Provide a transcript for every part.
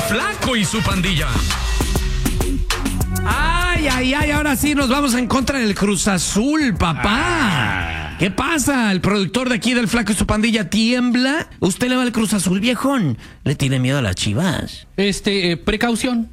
Flaco y su pandilla. Ay, ahora sí nos vamos en contra del Cruz Azul, papá. ¿Qué pasa? El productor de aquí del Flaco y su pandilla tiembla. ¿Usted le va al Cruz Azul, viejón? ¿Le tiene miedo a las Chivas? Precaución.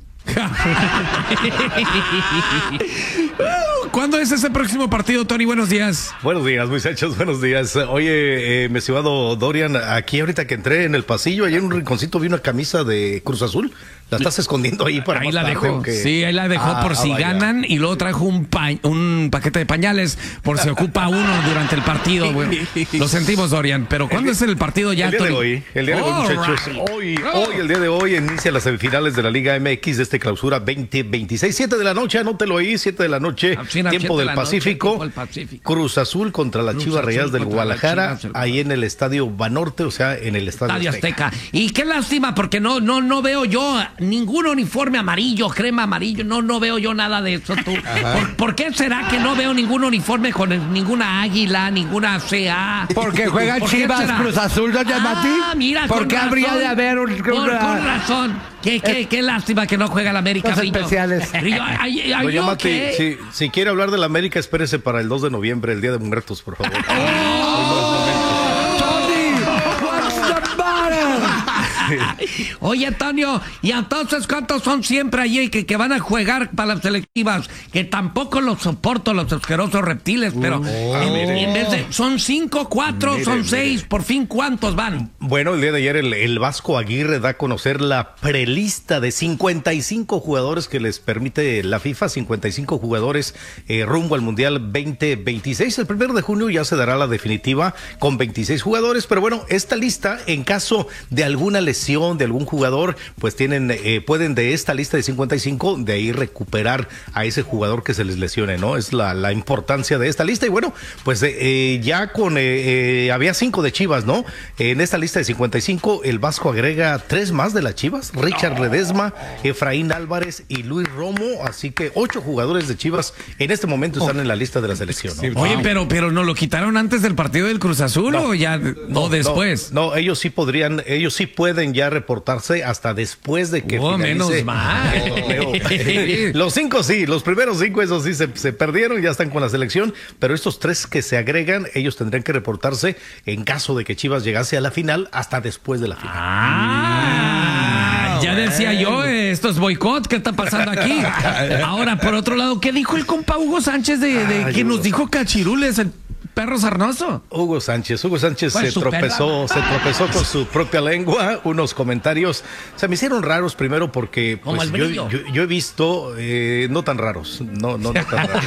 ¿Cuándo es ese próximo partido, Tony? Buenos días. Buenos días, muchachos, buenos días. Oye, mi estimado Dorian, aquí ahorita que entré en el pasillo, ahí en un rinconcito vi una camisa de Cruz Azul. ¿La estás escondiendo ahí para ahí más la tarde, dejó. o qué? Sí, ahí la dejó por si vaya. ganan, y luego trajo un paquete de pañales por si ocupa uno durante el partido. Bueno, lo sentimos, Dorian, pero ¿cuándo es el partido ya, El día de Tony? hoy, muchachos. Hoy, el día de hoy inicia las semifinales de la Liga MX de este clausura 2026. 7 de la noche, anótelo ahí, 7 de la noche, tiempo del Pacífico. Cruz Azul contra las Chivas Rayadas del Guadalajara, ahí en el Estadio Banorte, o sea, en el Estadio Azteca. Y qué lástima, porque no veo yo ningún uniforme amarillo, crema amarillo, no veo yo nada de eso, tú. ¿Por qué será que no veo ningún uniforme con ninguna águila, ninguna CA? Porque juegan Chivas, Cruz Azul, ¿no, Mati? Mira, ¿por qué habría de haber con razón. Qué lástima que no juega el América. Los especiales. Doña Mati, si quiere hablar de la América, espérese para el 2 de noviembre, el Día de Muertos, por favor. Oye, Antonio, ¿y entonces cuántos son siempre allí que van a jugar para las selectivas? Que tampoco los soporto, los asquerosos reptiles, pero en vez de, son 5, 4, son 6, por fin, ¿cuántos van? Bueno, el día de ayer el Vasco Aguirre da a conocer la prelista de 55 jugadores que les permite la FIFA, 55 jugadores rumbo al Mundial 2026. El 1 de junio ya se dará la definitiva con 26 jugadores, pero bueno, esta lista, en caso de alguna lesión de algún jugador, pues pueden de esta lista de 55 de ahí recuperar a ese jugador que se les lesione, ¿no? Es la importancia de esta lista. Y bueno, pues ya había 5 de Chivas, ¿no? En esta lista de 55 el Vasco agrega 3 más de las Chivas: Richard Ledesma, Efraín Álvarez y Luis Romo. Así que 8 jugadores de Chivas en este momento están en la lista de la selección, ¿no? Oye, pero ¿no lo quitaron antes del partido del Cruz Azul o ya no después? No, ellos sí pueden ya reportarse hasta después de que finalice. Menos mal. Los 5 sí, los primeros 5 esos sí se perdieron, ya están con la selección, pero estos 3 que se agregan, ellos tendrían que reportarse en caso de que Chivas llegase a la final hasta después de la final. Ya decía yo, esto es boicot, ¿qué está pasando aquí? Ahora, por otro lado, ¿qué dijo el compa Hugo Sánchez de que nos dijo cachirules, el perro sarnoso? Hugo Sánchez se tropezó con su propia lengua. Unos comentarios se me hicieron raros, primero porque pues, yo he visto no tan raros, no tan raros.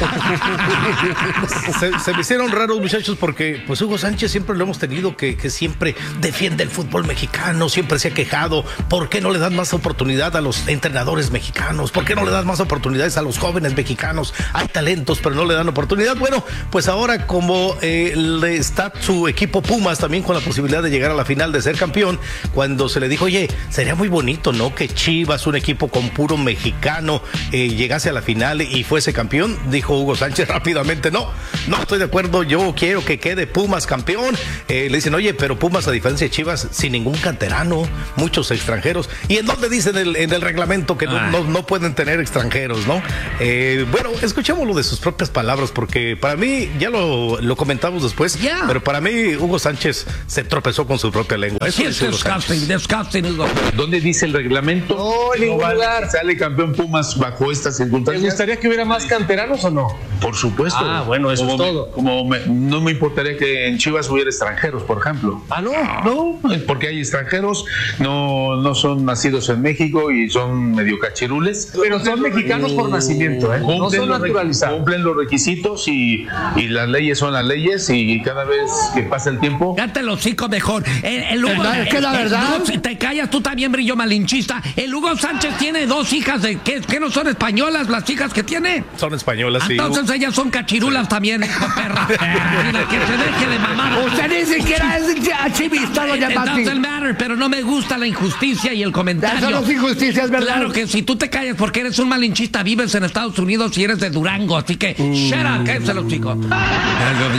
se me hicieron raros, muchachos, porque pues Hugo Sánchez siempre lo hemos tenido que siempre defiende el fútbol mexicano, siempre se ha quejado. ¿Por qué no le dan más oportunidad a los entrenadores mexicanos? ¿Por qué no le dan más oportunidades a los jóvenes mexicanos? Hay talentos, pero no le dan oportunidad. Bueno, pues ahora como está su equipo Pumas también con la posibilidad de llegar a la final, de ser campeón, cuando se le dijo, oye, sería muy bonito, ¿no? Que Chivas, un equipo con puro mexicano, llegase a la final y fuese campeón, dijo Hugo Sánchez rápidamente, no estoy de acuerdo, yo quiero que quede Pumas campeón. Le dicen, oye, pero Pumas, a diferencia de Chivas, sin ningún canterano, muchos extranjeros. ¿Y en dónde dicen en el reglamento que no pueden tener extranjeros, no? Bueno, escuchémoslo de sus propias palabras, porque para mí, ya lo comentamos después, pero para mí Hugo Sánchez se tropezó con su propia lengua. Eso es disgusting, Hugo. ¿Dónde dice el reglamento? No vale, sale campeón Pumas bajo estas circunstancias. ¿Te gustaría que hubiera más canteranos o no? Por supuesto. Bueno, eso es todo. No me importaría que en Chivas hubiera extranjeros, por ejemplo. No, porque hay extranjeros, no son nacidos en México y son medio cachirules. Pero son mexicanos por nacimiento, ¿eh? No son naturalizados. Cumplen los requisitos y las leyes son las leyes, y cada vez que pasa el tiempo... Cállate los hocico mejor. Es que la verdad... Si te callas, tú también, brillo malinchista. El Hugo Sánchez tiene 2 hijas ¿qué no son españolas las chicas que tiene? Son españolas, sí. Entonces ellas son cachirulas también, perra. Mira, que se deje de mamar. Usted ni siquiera es chivista, doña Mati. Doesn't matter, pero no me gusta la injusticia y el comentario. Eso no es injusticia, es verdad. Claro que si tú te callas porque eres un malinchista, vives en Estados Unidos y eres de Durango, así que shut up, cállense los chicos. Doña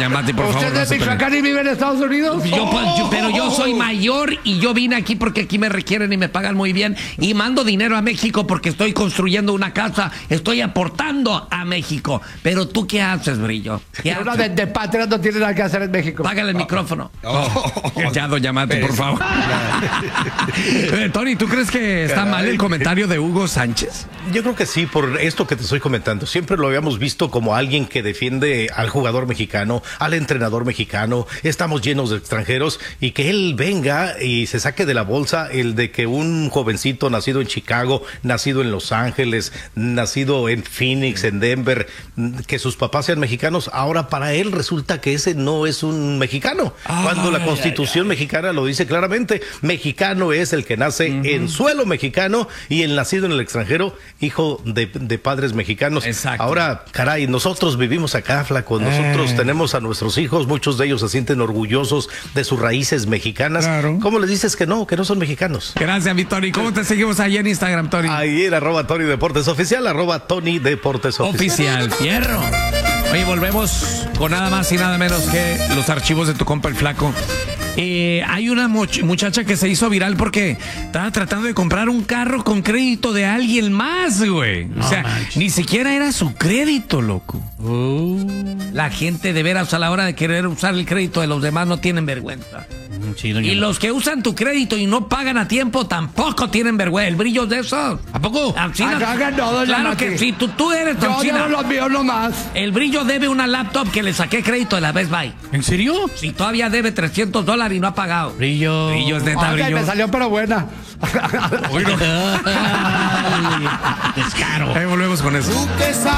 Yamati, por favor. ¿Usted no es se de peleen. Michoacán y vive en Estados Unidos? Pero yo soy mayor y yo vine aquí porque aquí me requieren y me pagan muy bien y mando dinero a México porque estoy construyendo una casa, estoy aportando a México. Pero tú, ¿qué haces, Brillo? ¿Qué Una haces? de patria no tiene nada que hacer en México. Págale el micrófono. Ya, don Yamati, por favor. Tony, ¿tú crees que está mal el comentario de Hugo Sánchez? Yo creo que sí, por esto que te estoy comentando. Siempre lo habíamos visto como alguien que defiende al jugador mexicano, al entrenador mexicano. Estamos llenos de extranjeros y que él venga y se saque de la bolsa el de que un jovencito nacido en Chicago, nacido en Los Ángeles, nacido en Phoenix, en Denver, que sus papás sean mexicanos. Ahora para él resulta que ese no es un mexicano. Cuando la Constitución mexicana lo dice claramente, mexicano es el que nace en suelo mexicano y el nacido en el extranjero, hijo de padres mexicanos. Exacto. Ahora, caray, nosotros vivimos acá, flaco. Nosotros tenemos a nuestros hijos, muchos de ellos se sienten orgullosos de sus raíces mexicanas. Claro. ¿Cómo les dices que no son mexicanos? Gracias, mi Tony. ¿Cómo te seguimos ahí en Instagram, Tony? Ahí en @Tony Deportes Oficial, @Tony Deportes Oficial. Oficial, fierro. Oye, volvemos con nada más y nada menos que los archivos de tu compa el Flaco. Hay una muchacha que se hizo viral porque estaba tratando de comprar un carro con crédito de alguien más, güey. O sea, ni siquiera era su crédito, loco. La gente de veras a la hora de querer usar el crédito de los demás no tienen vergüenza. Sí, Y los que usan tu crédito y no pagan a tiempo tampoco tienen vergüenza. El brillo de eso. ¿A poco? Así no- Hagan todo, claro Yamati. que sí, tú eres Yo Don China. llevo los míos nomás. El brillo debe una laptop que le saqué crédito de la Best Buy. ¿En serio? Si todavía debe $300 y no ha pagado. Brillo. Brillo es neta, Ok, brillo. me salió pero buena. Ay, descaro. Ahí volvemos con eso.